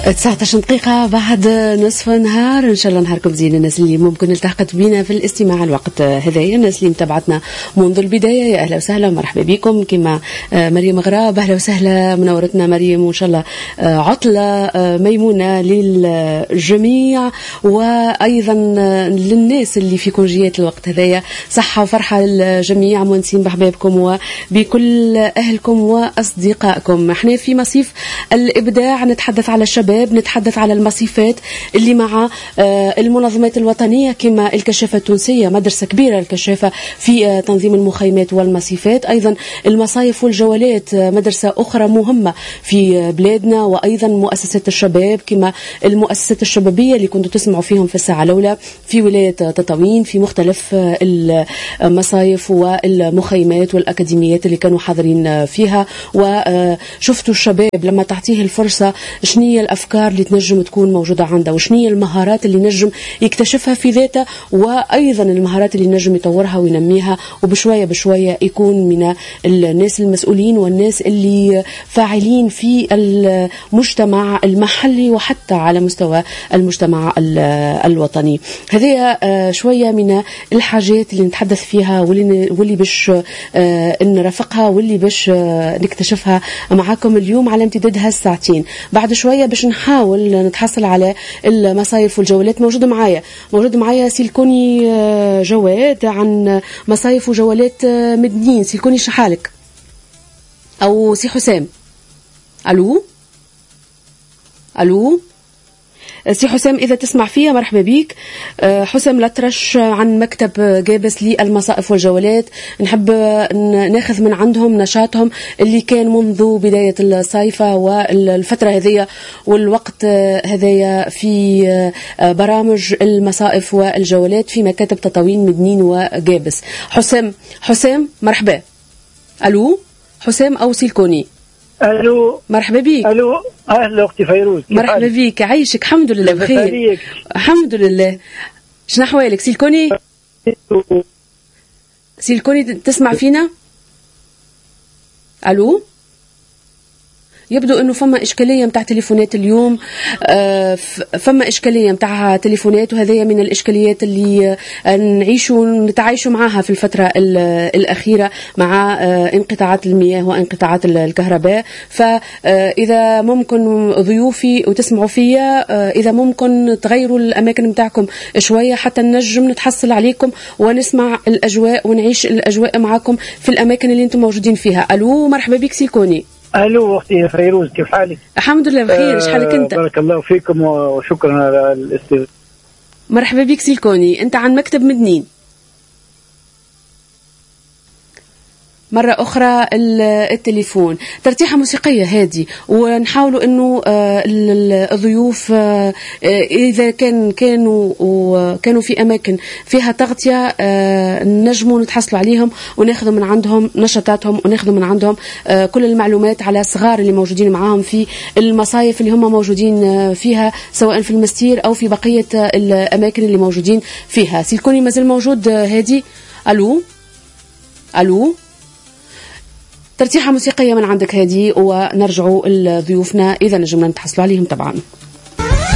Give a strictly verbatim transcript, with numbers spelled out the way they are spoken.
تسعة عشر دقيقة بعد نصف النهار، إن شاء الله نهاركم زين. الناس اللي ممكن التحقت بينا في الاستماع الوقت هذايا، الناس اللي متابعتنا منذ البداية، يا أهلا وسهلا ومرحبا بكم. كما مريم غراب، أهلا وسهلا، منورتنا مريم، وإن شاء الله عطلة ميمونة للجميع، وأيضا للناس اللي في كونجيات الوقت هذايا صحة وفرحة للجميع، مونسين بحبابكم وبكل أهلكم وأصدقائكم. احنا في مصيف الإبداع، نتحدث على الشباب، نتحدث على المصيفات اللي مع المنظمات الوطنية كما الكشافة التونسية، مدرسة كبيرة الكشافة في تنظيم المخيمات والمصيفات، أيضا المصايف والجولات مدرسة أخرى مهمة في بلادنا، وأيضا مؤسسات الشباب كما المؤسسات الشبابية اللي كنتوا تسمعوا فيهم في الساعة الأولى في ولاية تطاوين، في مختلف المصايف والمخيمات والأكاديميات اللي كانوا حاضرين فيها. وشفتوا الشباب لما تعطيه الفرصة شنية الأفكار اللي تنجم تكون موجودة عنده، وشنية المهارات اللي نجم يكتشفها في ذاته، وأيضا المهارات اللي نجم يطورها وينميها، وبشوية بشوية يكون من الناس المسؤولين والناس اللي فاعلين في المجتمع المحلي وحتى على مستوى المجتمع الوطني. هذه شوية من الحاجات اللي نتحدث فيها واللي واللي باش نرافقها واللي باش نكتشفها معاكم اليوم على امتداد هالساعتين. بعد شوية باش نحاول نتحصل على المصايف والجولات. موجود معايا موجود معايا سيلكوني جواد عن مصايف وجولات مدنين. سيلكوني شحالك؟ أو سي حسام؟ ألو ألو سي حسام، إذا تسمع فيها مرحبا بيك. حسام الأطرش عن مكتب جابس للمصائف والجولات، نحب ناخذ من عندهم نشاطهم اللي كان منذ بداية الصيفة والفترة هذية والوقت هذايا في برامج المصائف والجولات في مكاتب تطاوين مدنين وجابس. حسام حسام مرحبا. ألو حسام أو سيلكوني؟ الو مرحبا بيك. الو اهلا اختي فيروز، مرحبا بيك، عايشك؟ الحمد لله بخير الحمد لله. شنو احوالك سيلكوني؟ سيلكوني تسمع فينا؟ الو يبدو انه فما اشكاليه متاع تليفونات اليوم، فما اشكاليه متاع تليفونات، وهذه من الاشكاليات اللي نعيشوا نتعايشوا معها في الفتره الاخيره مع انقطاعات المياه وانقطاعات الكهرباء. فاذا ممكن ضيوفي وتسمعوا فيا، اذا ممكن تغيروا الاماكن متاعكم شويه حتى ننجم نتحصل عليكم ونسمع الاجواء ونعيش الاجواء معكم في الاماكن اللي انتم موجودين فيها. الو مرحبا بك سيلكوني. الو اختي فيروز، كيف حالك؟ الحمد لله بخير. ايش حالك انت؟ بارك الله فيكم وشكرا على الاستضافه. مرحبا بك سيلكوني، انت عن مكتب مدنين. مرة أخرى التليفون. ترتيحة موسيقية هادي، ونحاولوا أنه الضيوف إذا كان كانوا وكانوا في أماكن فيها تغطية نجموا نتحصلوا عليهم وناخذوا من عندهم نشاطاتهم وناخذوا من عندهم كل المعلومات على الصغار اللي موجودين معاهم في المصايف اللي هم موجودين فيها، سواء في المستير أو في بقية الأماكن اللي موجودين فيها. سيلكوني مازال موجود هادي؟ ألو ألو ترتيحة موسيقية من عندك هذه، ونرجعوا لضيوفنا إذا نجمنا نتحصلوا عليهم طبعا.